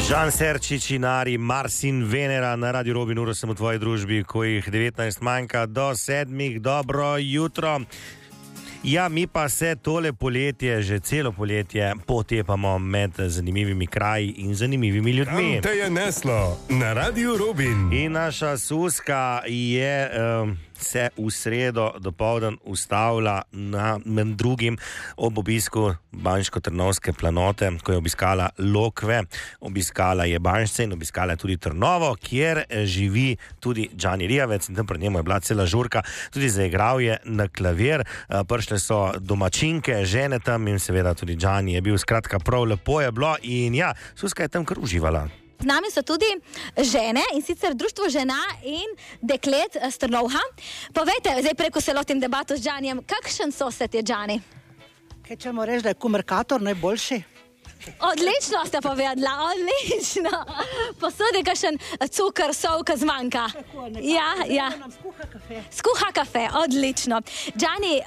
Žan Serčič in Ari, Mars in Venera na Radio Robin, uro sem v tvoji družbi, ko jih 19 manjka do 7. Dobro jutro. Ja, mi pa se tole poletje, že celo poletje, potepamo med zanimivimi kraji in zanimivimi ljudmi. Kam te je neslo na Radio Robin? In naša Suska je se v sredo dopoldan ustavila med drugim ob obisku Banjsko-Trnovske planote, ko je obiskala Lokve, obiskala je Banjšce in obiskala je tudi Trnovo, kjer živi tudi Džani Rijavec in tam pred njemu je bila cela žurka, tudi zaigral je na klavir, prišle so domačinke, žene tam in seveda tudi Džani je bil, skratka prav lepo je bilo in ja, Suska je tam kar uživala. Z nami so tudi žene in sicer Društvo žena in deklet s Trnovha. Povejte, zdaj preko se lotim debato z Džanijem, kakšen sosed je Džani? Kaj ćemo reći da je Kumerkator najboljši? Odlično ste povedala, odlično. Posodi kakšen cukor, sol, ko zmanjka. Ja. Skuha kafe, odlično. Džani,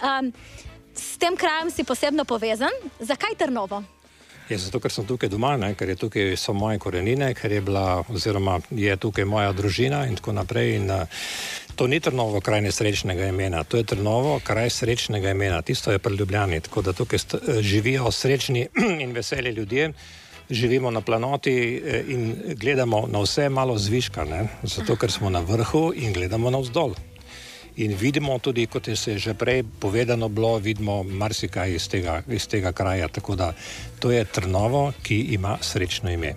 s tem krajem si posebno povezan. Zakaj Trnovo? Je zato, ker sem tukaj doma, ker je tukaj so moje korenine, ker je bila oziroma je tukaj moja družina in tako naprej. In to ni Trnovo kraj nesrečnega imena, to je Trnovo kraj srečnega imena. Tisto je pri Ljubljani, tako da tukaj živijo srečni in veseli ljudje. Živimo na planoti in gledamo na vse malo zviška, zato ker smo na vrhu in gledamo navzdol. In vidimo tudi, kot je se že prej povedano bilo, vidimo marsikaj iz tega kraja, tako da to je Trnovo, ki ima srečno ime.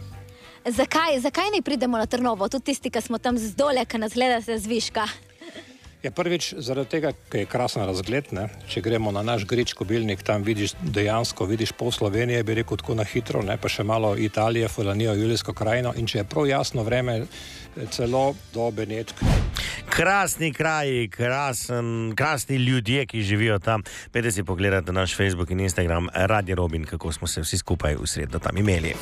Zakaj ne pridemo na Trnovo, tudi tisti, ki smo tam zdole, ki nas gledate zviška? Ja, prvič zaradi tega, ker je krasen razgled, če gremo na naš Grič kobilnik, tam dejansko vidiš pol Slovenije, bi rekel tako na hitro, pa še malo Italije, Fulanijo, Julijsko krajino in če je prav jasno vreme, celo do Benetk. Krasni kraji, krasni ljudje, ki živijo tam. Pejte si pogledati naš Facebook in Instagram Radio Robin, kako smo se vsi skupaj v sredo tam imeli.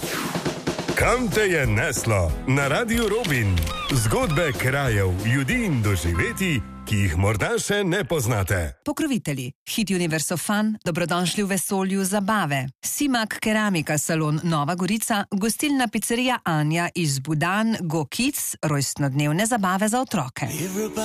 Kam te je neslo na Radio Robin? Zgodbe krajev, ljudi in doživeti, ki jih morda še ne poznate. Pokrovitelji: Hit Universo Fun, dobrodošli v vesolju zabave, Simak Keramika salon Nova Gorica, gostilna pizzerija Anja iz Budan, Go Kids, rojstnodnevne zabave za otroke.